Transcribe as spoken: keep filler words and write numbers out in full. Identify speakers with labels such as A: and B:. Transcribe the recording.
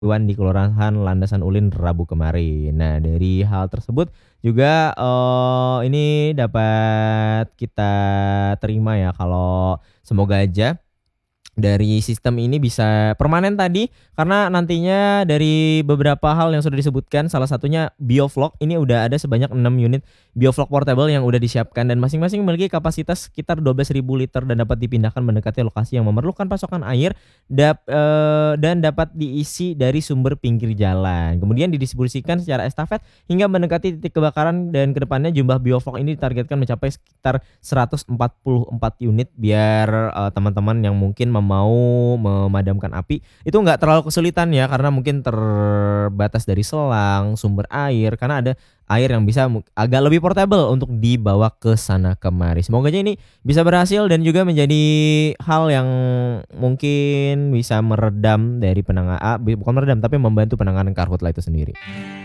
A: Wan di Kelurahan Landasan Ulin Rabu kemarin. Nah, dari hal tersebut juga, eee, ini dapat kita terima ya kalau semoga aja dari sistem ini bisa permanen tadi, karena nantinya dari beberapa hal yang sudah disebutkan, salah satunya biovlog, ini udah ada sebanyak enam unit biovlog portable yang udah disiapkan dan masing-masing memiliki kapasitas sekitar dua belas ribu liter dan dapat dipindahkan mendekati lokasi yang memerlukan pasokan air dap eee, dan dapat diisi dari sumber pinggir jalan. Kemudian didistribusikan secara estafet hingga mendekati titik kebakaran dan kedepannya jumlah biovlog ini ditargetkan mencapai sekitar seratus empat puluh empat unit biar, eee, teman-teman yang mungkin mau memadamkan api itu nggak terlalu kesulitan ya, karena mungkin terbatas dari selang, sumber air, karena ada air yang bisa mu agak lebih portable untuk dibawa ke sana kemari. Semoga aja ini bisa berhasil dan juga menjadi hal yang mungkin bisa meredam dari penanga a bukan meredam, tapi membantu penanganan karhutla itu sendiri.